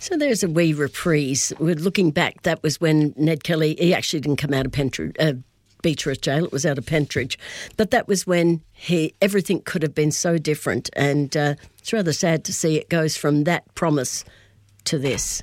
So there's a wee reprise. We're looking back, that was when Ned Kelly, he actually didn't come out of Beechworth Jail, it was out of Pentridge. But that was when everything could have been so different, and it's rather sad to see it goes from that promise to this.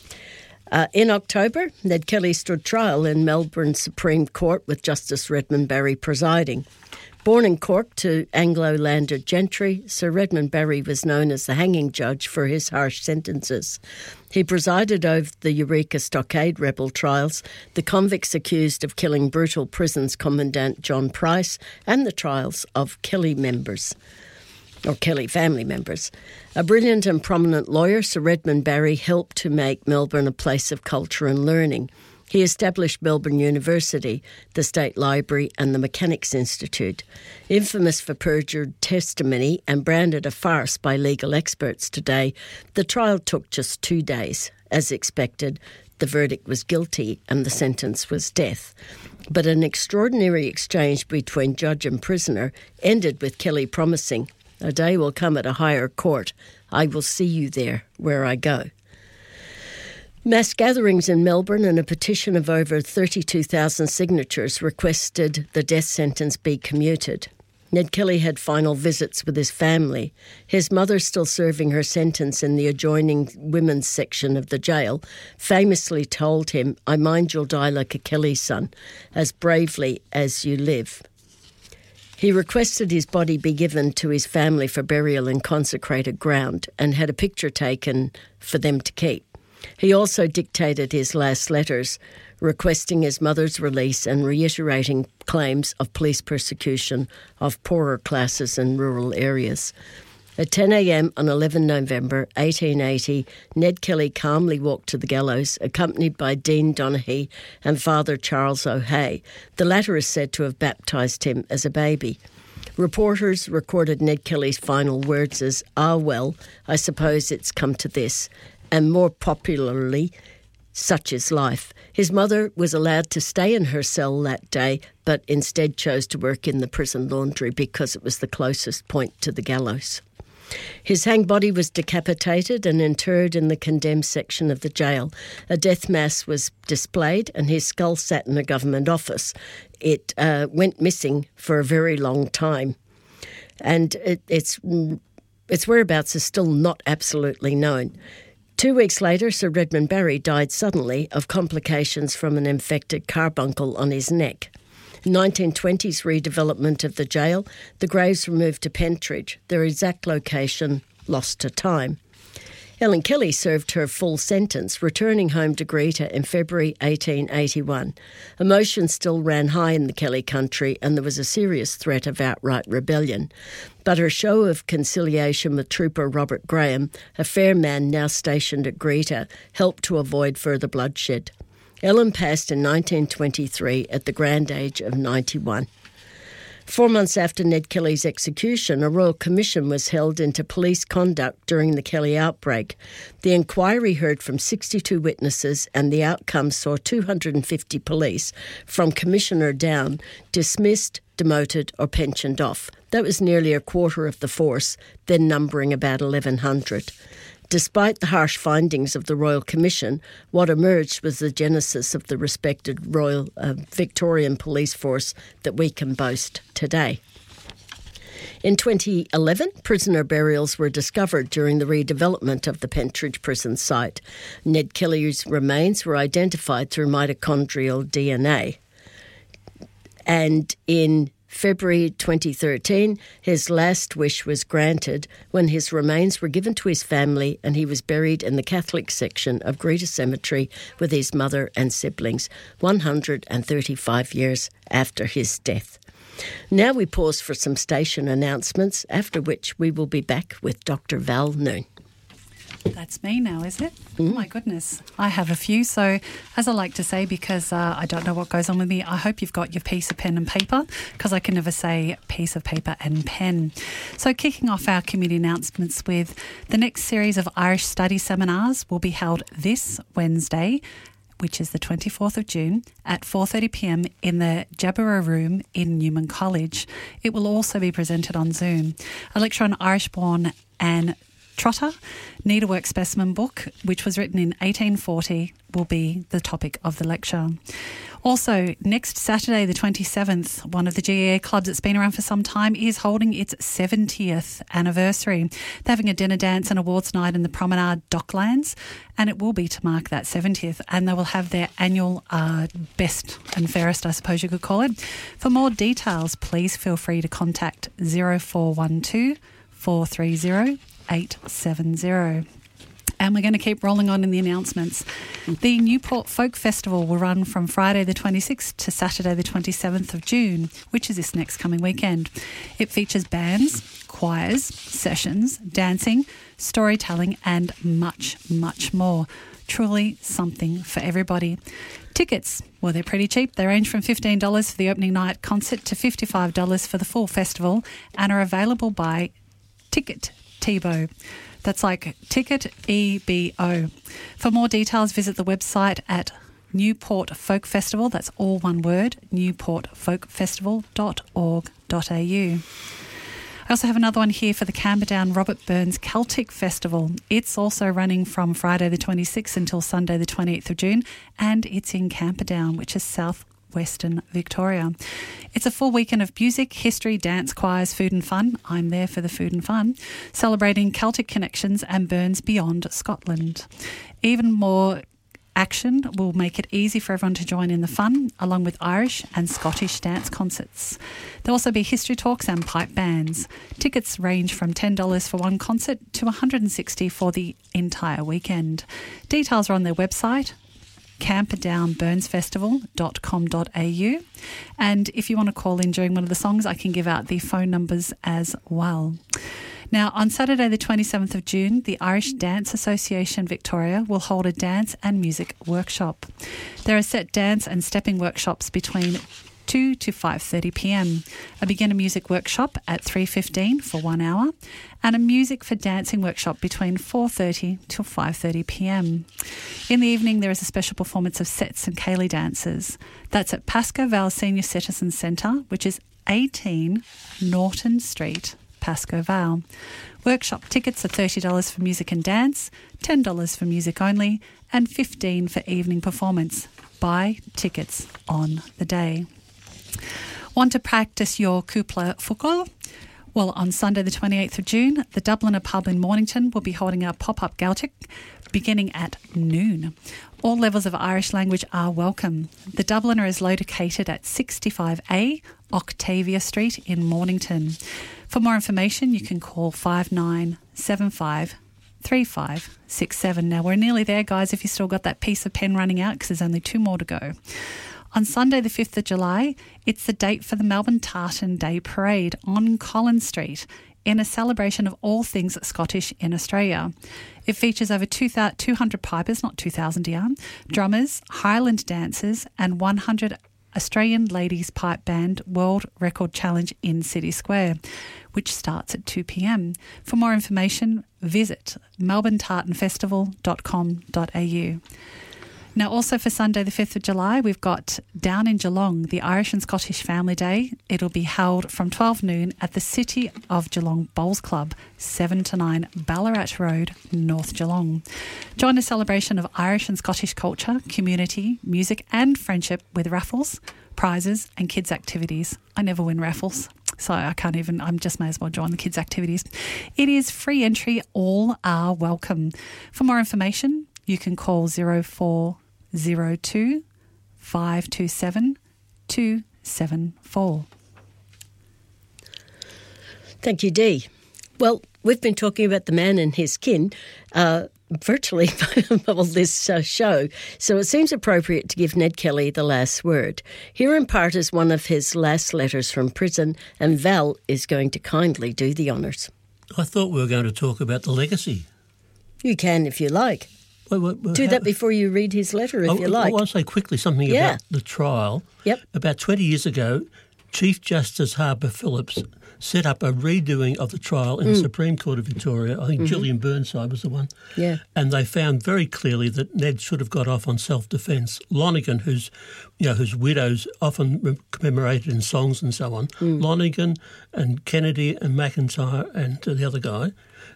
In October, Ned Kelly stood trial in Melbourne Supreme Court with Justice Redmond Barry presiding. Born in Cork to Anglo-landed gentry, Sir Redmond Barry was known as the hanging judge for his harsh sentences. He presided over the Eureka Stockade rebel trials, the convicts accused of killing brutal prisons Commandant John Price, and the trials of Kelly members, or Kelly family members. A brilliant and prominent lawyer, Sir Redmond Barry helped to make Melbourne a place of culture and learning. He established Melbourne University, the State Library and the Mechanics Institute. Infamous for perjured testimony and branded a farce by legal experts today, the trial took just 2 days. As expected, the verdict was guilty and the sentence was death. But an extraordinary exchange between judge and prisoner ended with Kelly promising, "A day will come at a higher court. I will see you there where I go." Mass gatherings in Melbourne and a petition of over 32,000 signatures requested the death sentence be commuted. Ned Kelly had final visits with his family. His mother, still serving her sentence in the adjoining women's section of the jail, famously told him, "I mind you'll die like a Kelly son, as bravely as you live." He requested his body be given to his family for burial in consecrated ground and had a picture taken for them to keep. He also dictated his last letters, requesting his mother's release and reiterating claims of police persecution of poorer classes in rural areas. At 10 a.m. on 11 November 1880, Ned Kelly calmly walked to the gallows, accompanied by Dean Donaghy and Father Charles O'Hay. The latter is said to have baptised him as a baby. Reporters recorded Ned Kelly's final words as, "Ah, well, I suppose it's come to this," and more popularly, "Such is life." His mother was allowed to stay in her cell that day, but instead chose to work in the prison laundry because it was the closest point to the gallows. His hanged body was decapitated and interred in the condemned section of the jail. A death mass was displayed and his skull sat in a government office. It went missing for a very long time, and its whereabouts is still not absolutely known. 2 weeks later, Sir Redmond Barry died suddenly of complications from an infected carbuncle on his neck. 1920s redevelopment of the jail, the graves were moved to Pentridge, their exact location lost to time. Ellen Kelly served her full sentence, returning home to Greta in February 1881. Emotions still ran high in the Kelly country and there was a serious threat of outright rebellion. But her show of conciliation with Trooper Robert Graham, a fair man now stationed at Greta, helped to avoid further bloodshed. Ellen passed in 1923 at the grand age of 91. 4 months after Ned Kelly's execution, a royal commission was held into police conduct during the Kelly outbreak. The inquiry heard from 62 witnesses and the outcome saw 250 police, from commissioner down, dismissed, demoted or pensioned off. That was nearly a quarter of the force, then numbering about 1,100. Despite the harsh findings of the Royal Commission, what emerged was the genesis of the respected Royal Victorian Police Force that we can boast today. In 2011, prisoner burials were discovered during the redevelopment of the Pentridge prison site. Ned Kelly's remains were identified through mitochondrial DNA. And in February 2013, his last wish was granted when his remains were given to his family and he was buried in the Catholic section of Greta Cemetery with his mother and siblings, 135 years after his death. Now we pause for some station announcements, after which we will be back with Dr. Val Noon. That's me now, is it? Oh, my goodness. I have a few. So, as I like to say, because I don't know what goes on with me, I hope you've got your piece of pen and paper, because I can never say piece of paper and pen. So, kicking off our community announcements with the next series of Irish study seminars will be held this Wednesday, which is the 24th of June, at 4:30pm in the Jabberah Room in Newman College. It will also be presented on Zoom. A lecture on Irish-born and Trotter. Needlework specimen book, which was written in 1840, will be the topic of the lecture. Also, next Saturday, the 27th, one of the GEA clubs that's been around for some time is holding its 70th anniversary. They're having a dinner dance and awards night in the Promenade Docklands, and it will be to mark that 70th, and they will have their annual best and fairest, I suppose you could call it. For more details, please feel free to contact 0412 430 870. And we're going to keep rolling on in the announcements. The Newport Folk Festival will run from Friday the 26th to Saturday the 27th of June, which is this next coming weekend. It features bands, choirs, sessions, dancing, storytelling and much, much more. Truly something for everybody. Tickets, well, they're pretty cheap. They range from $15 for the opening night concert to $55 for the full festival and are available by Ticket Tebow. That's like Ticket EBO. For more details, visit the website at Newport Folk Festival. That's all one word, newportfolkfestival.org.au. I also have another one here for the Camperdown Robert Burns Celtic Festival. It's also running from Friday the 26th until Sunday the 28th of June, and it's in Camperdown, which is southwestern Victoria. It's a full weekend of music, history, dance, choirs, food and fun. I'm there for the food and fun, celebrating Celtic connections and Burns beyond Scotland. Even more action will make it easy for everyone to join in the fun, along with Irish and Scottish dance concerts. There'll also be history talks and pipe bands. Tickets range from $10 for one concert to $160 for the entire weekend. Details are on their website, camperdownburnsfestival.com.au. And if you want to call in during one of the songs, I can give out the phone numbers as well. Now, on Saturday the 27th of June, the Irish Dance Association Victoria will hold a dance and music workshop. There are set dance and stepping workshops between 2 to 5:30 p.m, a beginner music workshop at 3:15 for 1 hour, and a music for dancing workshop between 4:30 to 5:30 p.m. In the evening, there is a special performance of sets and ceilidh dances. That's at Pascoe Vale Senior Citizens Centre, which is 18 Norton Street, Pascoe Vale. Workshop tickets are $30 for music and dance, $10 for music only, and $15 for evening performance. Buy tickets on the day. Want to practice your Coupla Football? Well, on Sunday the 28th of June, the Dubliner pub in Mornington will be holding a pop-up Gaelic beginning at noon. All levels of Irish language are welcome. The Dubliner is located at 65A Octavia Street in Mornington. For more information, you can call 5975 3567. Now, we're nearly there, guys, if you still got that piece of pen running out, because there's only 2 more to go. On Sunday the 5th of July, it's the date for the Melbourne Tartan Day Parade on Collins Street in a celebration of all things Scottish in Australia. It features over 200 pipers, not 2,000 yarn, drummers, Highland dancers and 100 Australian Ladies Pipe Band World Record Challenge in City Square, which starts at 2 p.m. For more information, visit melbournetartanfestival.com.au. Now, also for Sunday the 5th of July, we've got down in Geelong, the Irish and Scottish Family Day. It'll be held from 12 noon at the City of Geelong Bowls Club, 7 to 9 Ballarat Road, North Geelong. Join a celebration of Irish and Scottish culture, community, music and friendship with raffles, prizes and kids' activities. I never win raffles, so I just may as well join the kids' activities. It is free entry, all are welcome. For more information, you can call 0402 527 274. Thank you, Dee. Well, we've been talking about the man and his kin virtually all this show, so it seems appropriate to give Ned Kelly the last word. Here in part is one of his last letters from prison, and Val is going to kindly do the honours. I thought we were going to talk about the legacy. You can if you like. Do that before you read his letter, if you like. I want to say quickly something about the trial. Yep. About 20 years ago, Chief Justice Harper Phillips set up a redoing of the trial in the Supreme Court of Victoria. I think Gillian Burnside was the one. Yeah. And they found very clearly that Ned should have got off on self-defence. Lonergan, whose widow's often commemorated in songs and so on, Lonergan and Kennedy and McIntyre and the other guy,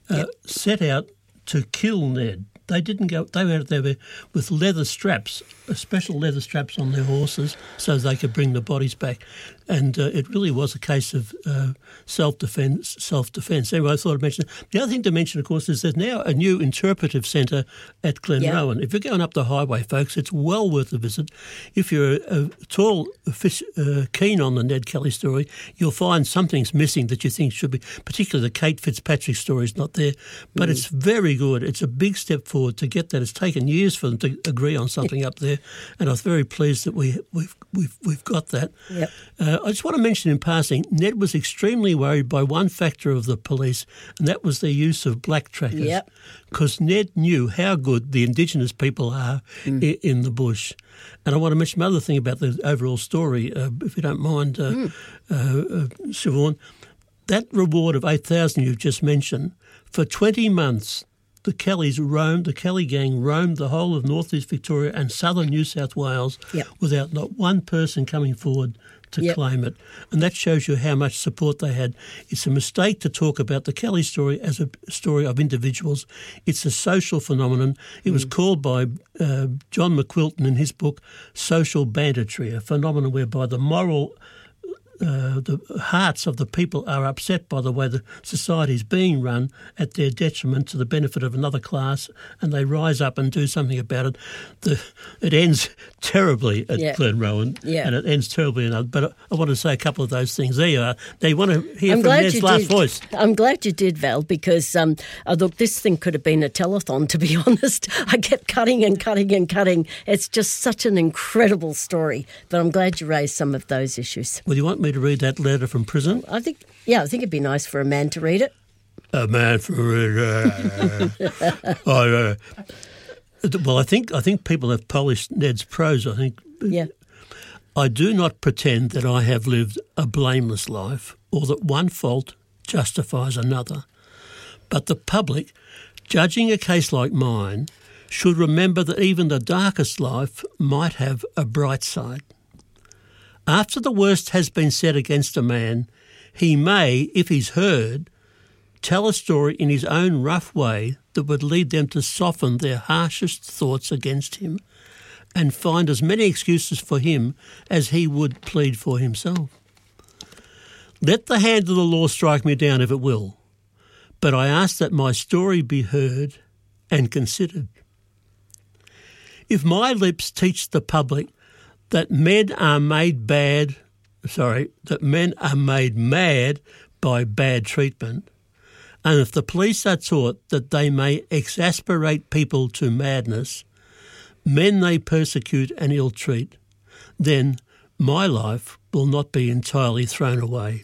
set out to kill Ned. They didn't go. They were out there with leather straps, special leather straps on their horses, so they could bring the bodies back. And it really was a case of self-defence. Anyway, I thought I'd mention it. The other thing to mention, of course, is there's now a new interpretive centre at Glenrowan. If you're going up the highway, folks, it's well worth a visit. If you're at all keen on the Ned Kelly story, you'll find something's missing that you think should be, particularly the Kate Fitzpatrick story is not there. But it's very good. It's a big step forward to get that. It's taken years for them to agree on something up there, and I was very pleased that we've got that. Yep. I just want to mention in passing, Ned was extremely worried by one factor of the police, and that was their use of black trackers. Yep. Because Ned knew how good the Indigenous people are in the bush. And I want to mention another thing about the overall story, if you don't mind, Siobhan. That reward of $8,000 you've just mentioned, for 20 months, the Kelly gang roamed the whole of northeast Victoria and southern New South Wales without not one person coming forward to claim it. And that shows you how much support they had. It's a mistake to talk about the Kelly story as a story of individuals. It's a social phenomenon. It was called by John McQuilton in his book Social Banditry, a phenomenon whereby the hearts of the people are upset by the way the society is being run at their detriment to the benefit of another class, and they rise up and do something about it. It ends terribly at Glenrowan, and it ends terribly in other. But I want to say a couple of those things. There you are. They want to hear from Ned's last voice. I'm glad you did, Val, because look, this thing could have been a telethon, to be honest. I kept cutting and cutting and cutting. It's just such an incredible story. But I'm glad you raised some of those issues. Well, you want me to read that letter from prison? I think it'd be nice for a man to read it. A man for it. Well, I think people have polished Ned's prose. I think. Yeah. I do not pretend that I have lived a blameless life, or that one fault justifies another. But the public, judging a case like mine, should remember that even the darkest life might have a bright side. After the worst has been said against a man, he may, if he's heard, tell a story in his own rough way that would lead them to soften their harshest thoughts against him and find as many excuses for him as he would plead for himself. Let the hand of the law strike me down if it will, but I ask that my story be heard and considered. If my lips teach the public that men are made mad by bad treatment, and if the police are taught that they may exasperate people to madness, men they persecute and ill-treat, then my life will not be entirely thrown away.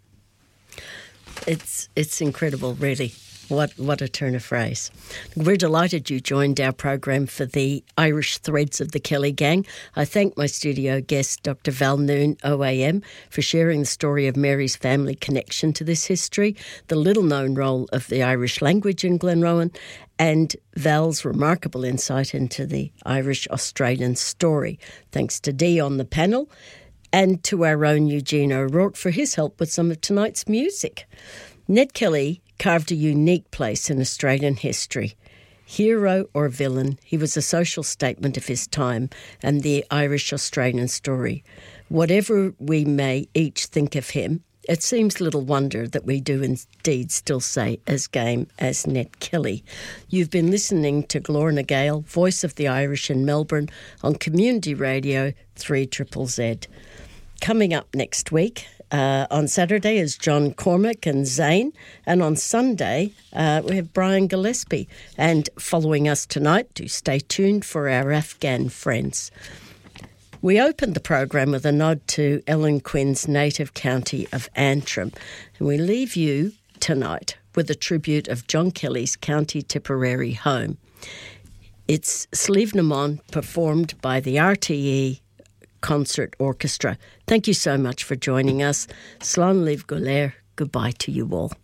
It's incredible, really. What a turn of phrase. We're delighted you joined our program for the Irish Threads of the Kelly Gang. I thank my studio guest, Dr. Val Noon, OAM, for sharing the story of Mary's family connection to this history, the little-known role of the Irish language in Glenrowan, and Val's remarkable insight into the Irish-Australian story. Thanks to Dee on the panel, and to our own Eugene O'Rourke for his help with some of tonight's music. Ned Kelly carved a unique place in Australian history. Hero or villain, he was a social statement of his time and the Irish-Australian story. Whatever we may each think of him, it seems little wonder that we do indeed still say as game as Ned Kelly. You've been listening to Glorna Gale, Voice of the Irish in Melbourne, on Community Radio 3ZZZ. Coming up next week, on Saturday is John Cormack and Zane, and on Sunday we have Brian Gillespie. And following us tonight, do stay tuned for our Afghan friends. We opened the program with a nod to Ellen Quinn's native county of Antrim, and we leave you tonight with a tribute of John Kelly's County Tipperary home. It's Slievenamon, performed by the RTE Concert Orchestra. Thank you so much for joining us. Slán Liv Goléir. Goodbye to you all.